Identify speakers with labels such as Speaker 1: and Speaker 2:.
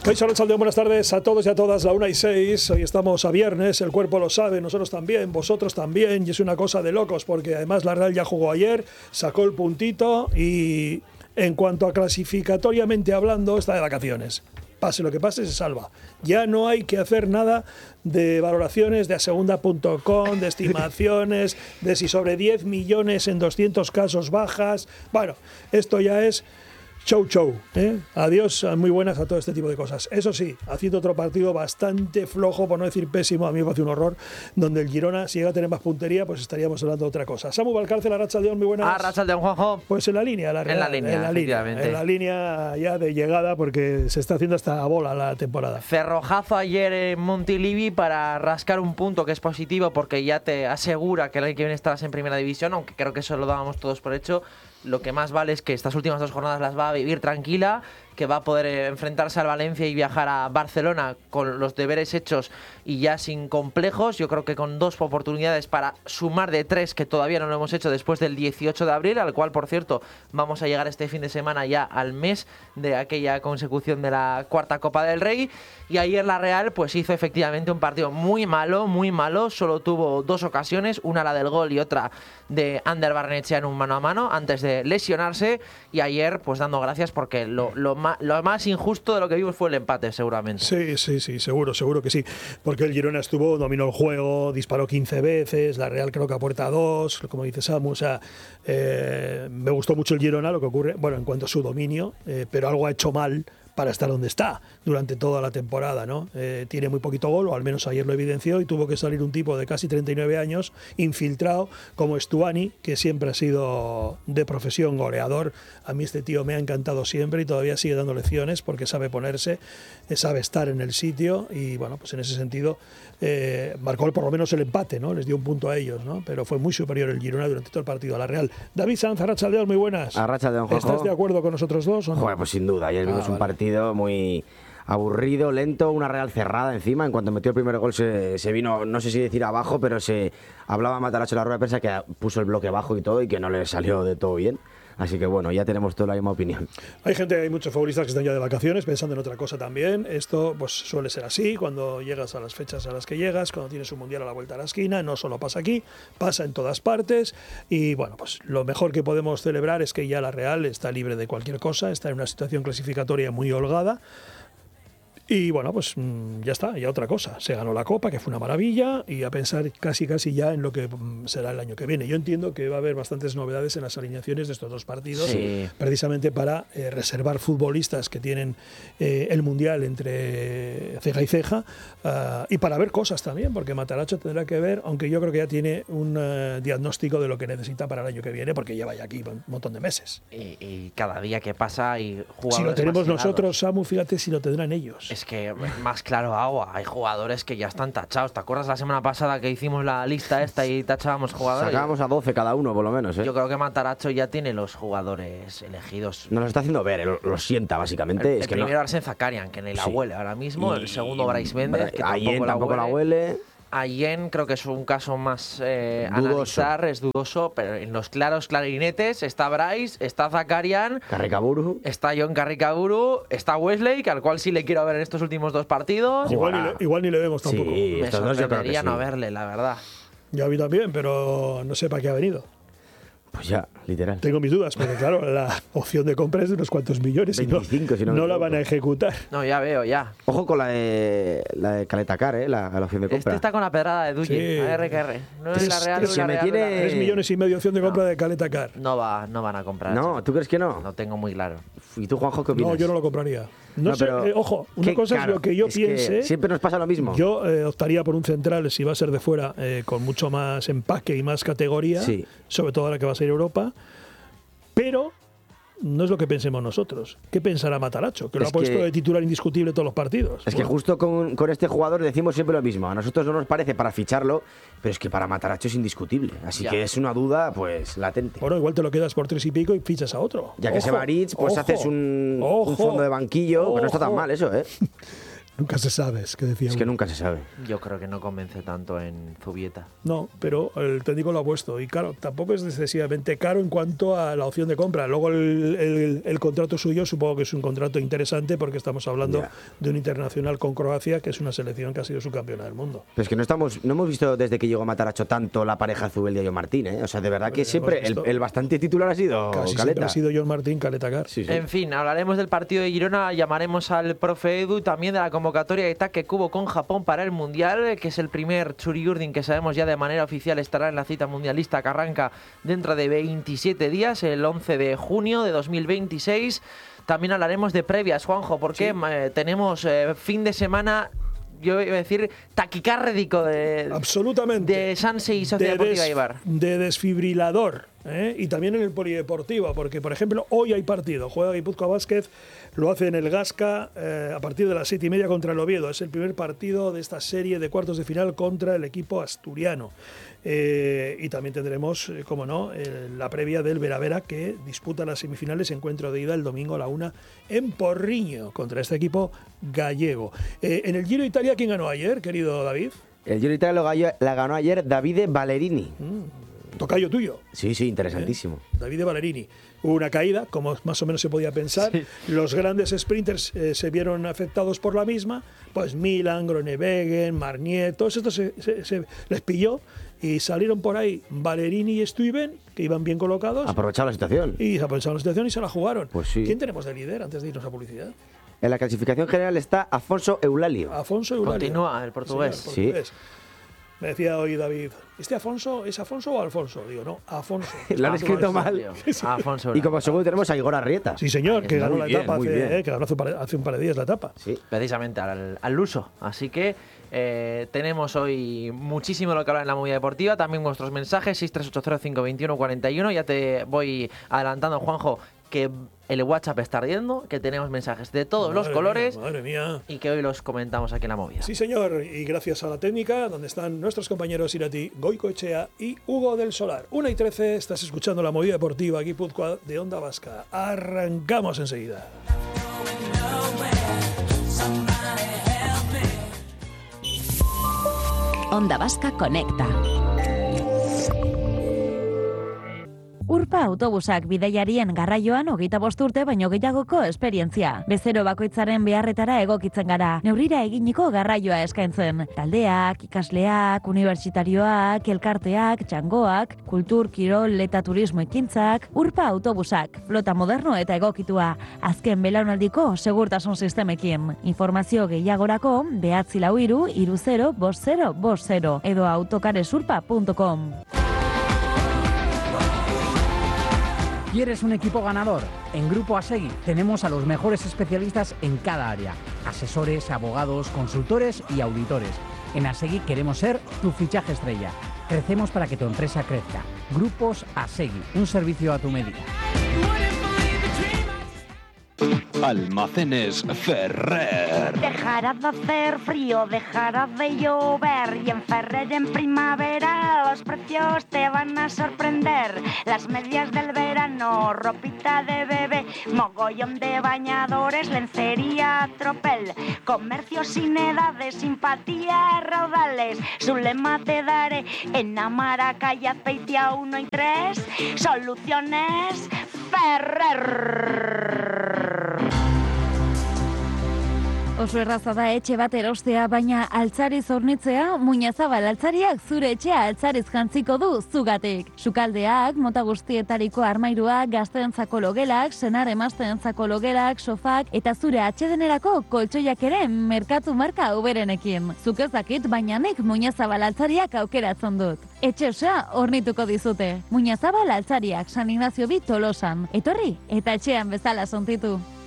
Speaker 1: Kaixo Arratsaldeon, buenas tardes a todos y a todas, la 1:06. Hoy estamos a viernes, el cuerpo lo sabe, nosotros también, vosotros también, y es una cosa de locos, porque además la Real ya jugó ayer, sacó el puntito y en cuanto a clasificatoriamente hablando, está de vacaciones. Pase lo que pase, se salva. Ya no hay que hacer nada de valoraciones de asegunda.com, de estimaciones, de si sobre 10 millones en 200 casos bajas. Bueno, esto ya es show, ¿eh? Adiós, muy buenas a todo este tipo de cosas. Eso sí, haciendo otro partido bastante flojo, por no decir pésimo, a mí me parece un horror, donde el Girona, si llega a tener más puntería, pues estaríamos hablando de otra cosa. Samu Valcárcel, Arratsaldeon, muy buenas.
Speaker 2: Arratsaldeon, Juanjo.
Speaker 1: Pues en la línea, la Real, en la línea ya de llegada, porque se está haciendo hasta bola la temporada.
Speaker 2: Cerrojazo ayer en Montilivi para rascar un punto que es positivo, porque ya te asegura que el año que viene estarás en primera división, aunque creo que eso lo dábamos todos por hecho. Lo que más vale es que estas últimas 2 jornadas las va a vivir tranquila, que va a poder enfrentarse al Valencia y viajar a Barcelona con los deberes hechos y ya sin complejos. Yo creo que con 2 oportunidades para sumar de 3 que todavía no lo hemos hecho después del 18 de abril, al cual, por cierto, vamos a llegar este fin de semana ya al mes de aquella consecución de la 4ª Copa del Rey. Y ayer la Real pues hizo efectivamente un partido muy malo, solo tuvo 2 ocasiones, una la del gol y otra de Ander Barrenetxea en un mano a mano antes de lesionarse, y ayer pues dando gracias porque lo más injusto de lo que vimos fue el empate, seguramente.
Speaker 1: Sí, seguro que sí, porque el Girona dominó el juego, disparó 15 veces, la Real creo que a puerta 2, como dice Samu, o sea, me gustó mucho el Girona, lo que ocurre, bueno, en cuanto a su dominio, pero algo ha hecho mal para estar donde está durante toda la temporada, ¿no? Tiene muy poquito gol, o al menos ayer lo evidenció, y tuvo que salir un tipo de casi 39 años, infiltrado, como Stuani, que siempre ha sido de profesión goleador. A mí este tío me ha encantado siempre y todavía sigue dando lecciones porque sabe ponerse, sabe estar en el sitio, y bueno, pues en ese sentido marcó por lo menos el empate, ¿no? Les dio un punto a ellos, ¿no? Pero fue muy superior el Girona durante todo el partido a la Real. David Sanz, Arratsaldeon, muy buenas.
Speaker 3: Arratsaldeon, Juanjo.
Speaker 1: ¿Estás de acuerdo con nosotros dos o no?
Speaker 3: Joder, pues sin duda, ayer vimos un partido muy aburrido, lento, una Real cerrada encima. En cuanto metió el primer gol se vino, no sé si decir abajo, pero se hablaba Matarazzo en la rueda de prensa que puso el bloque bajo y todo, y que no le salió de todo bien. Así que bueno, ya tenemos toda la misma opinión.
Speaker 1: Hay muchos futbolistas que están ya de vacaciones pensando en otra cosa también. Esto pues suele ser así cuando llegas a las fechas a las que llegas, cuando tienes un mundial a la vuelta de la esquina. No solo pasa aquí, pasa en todas partes. Y bueno, pues lo mejor que podemos celebrar es que ya la Real está libre de cualquier cosa, está en una situación clasificatoria muy holgada. Y bueno, pues ya está, ya otra cosa. Se ganó la Copa, que fue una maravilla, y a pensar casi ya en lo que será el año que viene. Yo entiendo que va a haber bastantes novedades en las alineaciones de estos 2 partidos, sí, precisamente para reservar futbolistas que tienen el Mundial entre ceja y ceja, y para ver cosas también, porque Matarazzo tendrá que ver, aunque yo creo que ya tiene un diagnóstico de lo que necesita para el año que viene, porque lleva ya aquí un montón de meses.
Speaker 2: Y cada día que pasa hay jugadores.
Speaker 1: Si lo tenemos nosotros, Samu, fíjate si lo tendrán ellos.
Speaker 2: Es que más claro agua, hay jugadores que ya están tachados. ¿Te acuerdas la semana pasada que hicimos la lista esta y tachábamos jugadores?
Speaker 3: Sacábamos a 12 cada uno, por lo menos, ¿eh?
Speaker 2: Yo creo que Matarazzo ya tiene los jugadores elegidos.
Speaker 3: Nos lo está haciendo ver, lo sienta básicamente.
Speaker 2: El primero Arsène Zakarian, que ni la huele ahora mismo. El segundo Brais Méndez, que tampoco la huele. Allen creo que es un caso más analizar, es dudoso, pero en los claros clarinetes está Brais, está Zakarian,
Speaker 3: Carricaburu,
Speaker 2: está John Carricaburu, está Wesley, que al cual sí le quiero ver en estos últimos 2 partidos.
Speaker 1: Igual ni le vemos tampoco.
Speaker 2: Sí, me sorprendería no verle, la verdad.
Speaker 1: Yo a mí también, pero no sé para qué ha venido.
Speaker 3: Pues ya, literal.
Speaker 1: Tengo mis dudas, porque claro, la opción de compra es de unos cuantos millones
Speaker 3: 25,
Speaker 1: y no la van a ejecutar.
Speaker 2: No, ya veo, ya.
Speaker 3: Ojo con la de Caleta Car, la opción de compra.
Speaker 2: Este está con la pedrada de Duye,
Speaker 1: sí.
Speaker 2: RQR. No es la Real,
Speaker 1: no es la Real. 3,5 millones opción de compra de Caleta Car.
Speaker 2: No van a comprar.
Speaker 3: No, ¿tú crees que no?
Speaker 2: No tengo muy claro.
Speaker 3: ¿Y tú, Juanjo, qué opinas?
Speaker 1: No, yo no lo compraría. No sé,
Speaker 3: pero
Speaker 1: ojo, una cosa es lo que yo piense.
Speaker 3: Siempre nos pasa lo mismo.
Speaker 1: Yo optaría por un central, si va a ser de fuera, con mucho más empaque y más categoría,
Speaker 3: sí,
Speaker 1: sobre todo ahora que va a ser Europa. Pero no es lo que pensemos nosotros. ¿Qué pensará Matarazzo? Que lo ha puesto de titular indiscutible todos los partidos.
Speaker 3: Es que justo con este jugador decimos siempre lo mismo. A nosotros no nos parece para ficharlo, pero es que para Matarazzo es indiscutible. Así que es una duda, pues, latente.
Speaker 1: Bueno, igual te lo quedas por 3 y pico y fichas a otro.
Speaker 3: Ya que se va Aritz, pues haces un fondo de banquillo. Pues no está tan mal eso, ¿eh?
Speaker 1: Nunca se sabe, es que decía
Speaker 3: Es que
Speaker 1: uno.
Speaker 3: nunca se sabe.
Speaker 2: Yo creo que no convence tanto en Zubieta.
Speaker 1: No, pero el técnico lo ha puesto. Y claro, tampoco es excesivamente caro en cuanto a la opción de compra. Luego el contrato suyo supongo que es un contrato interesante porque estamos hablando
Speaker 3: Ya.
Speaker 1: de un internacional con Croacia, que es una selección que ha sido subcampeona del mundo.
Speaker 3: Pero es que no hemos visto desde que llegó Mataracho tanto la pareja Zubeldia y John Martín, ¿eh? O sea, de verdad que
Speaker 1: Hemos
Speaker 3: siempre
Speaker 1: visto-
Speaker 3: el bastante titular ha sido
Speaker 1: Casi siempre
Speaker 3: Caleta.
Speaker 1: ha sido John Martín, Caleta Car.
Speaker 3: Sí, sí.
Speaker 2: En fin, hablaremos del partido de Girona, llamaremos al profe Edu, también de la convocatoria de ataque que hubo con Japón para el Mundial, que es el primer Txuri Urdin que sabemos ya de manera oficial estará en la cita mundialista que arranca dentro de 27 días, el 11 de junio de 2026. También hablaremos de previas, Juanjo, porque tenemos fin de semana, yo iba a decir, taquicárdico
Speaker 1: Absolutamente.
Speaker 2: de Sanse y Sociedad Deportiva Eibar.
Speaker 1: De desfibrilador. Y también en el polideportivo, porque por ejemplo hoy hay partido, juega Guipúzcoa Basket, lo hace en el Gasca a partir de las 7:30 contra el Oviedo. Es el primer partido de esta serie de cuartos de final contra el equipo asturiano. Y también tendremos, como no, la previa del Veravera, que disputa las semifinales, encuentro de ida el domingo a la 1 en Porriño contra este equipo gallego. En el Giro de Italia, ¿quién ganó ayer, querido David?
Speaker 3: El Giro de Italia la ganó ayer Davide Ballerini.
Speaker 1: Tocayo tuyo.
Speaker 3: Sí, sí, interesantísimo.
Speaker 1: Davide Ballerini. Hubo una caída, como más o menos se podía pensar.
Speaker 2: Sí.
Speaker 1: Los grandes sprinters se vieron afectados por la misma. Pues Milan, Groenewegen, Marnier, todos estos se les pilló y salieron por ahí Ballerini y Stuyven, que iban bien colocados.
Speaker 3: Aprovechar la situación.
Speaker 1: Y se aprovecharon la situación y se la jugaron.
Speaker 3: Pues sí.
Speaker 1: ¿Quién tenemos de líder antes de irnos a publicidad?
Speaker 3: En la clasificación general está Afonso Eulalio.
Speaker 1: Afonso Eulalio.
Speaker 2: Continúa el portugués.
Speaker 1: Sí, el portugués. Me decía hoy David, ¿este Afonso es Afonso o Alfonso? Digo, no, Afonso.
Speaker 3: Lo han escrito mal.
Speaker 2: Afonso.
Speaker 3: Y como segundo tenemos a Igor Arrieta.
Speaker 1: Sí, señor, que ganó
Speaker 3: Muy
Speaker 1: la
Speaker 3: bien,
Speaker 1: etapa
Speaker 3: muy bien.
Speaker 1: que ganó hace un par de días la etapa.
Speaker 3: Sí.
Speaker 2: Precisamente al Luso. Así que tenemos hoy muchísimo lo que hablar en la movida deportiva. También vuestros mensajes, 638052141. Ya te voy adelantando, Juanjo, que el WhatsApp está ardiendo, que tenemos mensajes de todos los colores
Speaker 1: Madre mía.
Speaker 2: y que hoy los comentamos aquí en la movida.
Speaker 1: Sí, señor, y gracias a la técnica, donde están nuestros compañeros Irati Goicoechea y Hugo del Solar. 1:13, estás escuchando la movida deportiva Guipúzcoa de Onda Vasca. Arrancamos enseguida.
Speaker 4: Onda Vasca Conecta. Urpa autobusak bidaiarien garraioan 25 urte baino gehiagoko esperientzia. Bezero bakoitzaren beharretara egokitzen gara. Neurrira eginiko garraioa eskaintzen. Taldeak, ikasleak, unibertsitarioak, elkarteak, txangoak, kultur, kirol eta turismo ekintzak, Urpa autobusak. Flota moderno eta egokitua. Azken belaunaldiko segurtasun sistemekin. Informazio gehiagorako 943 305050 edo autocaresurpa.com.
Speaker 5: ¿Quieres un equipo ganador? En Grupo Asegui tenemos a los mejores especialistas en cada área. Asesores, abogados, consultores y auditores. En Asegui queremos ser tu fichaje estrella. Crecemos para que tu empresa crezca. Grupos Asegui, un servicio a tu medida.
Speaker 6: Almacenes Ferrer.
Speaker 7: Dejará de hacer frío, dejará de llover y en Ferrer en primavera los precios te van a sorprender. Las medias del verano, ropita de bebé, mogollón de bañadores, lencería, tropel, comercio sin edades, simpatía, raudales. Su lema te daré en Amaraca y Azpeitia 1 y 3. Soluciones Ferrer.
Speaker 4: Oso erraza da etxe bat erostea, baina altzariz hornitzea, Muñazabal altzariak zure etxea altzariz jantziko du zugatik. Sukaldeak, mota guztietariko armairuak, gazteentzako logelak, senar emazteentzako logelak, sofak eta zure atsedenerako koltsoiak ere merkatu marka uberenekin. Zuk ez dakit, baina nik Muñazabal altzariak aukeratzen dut. Etxe osoa hornituko dizute. Muñazabal altzariak, San Ignacio bi Tolosan. Etorri eta etxean bezala sontitu.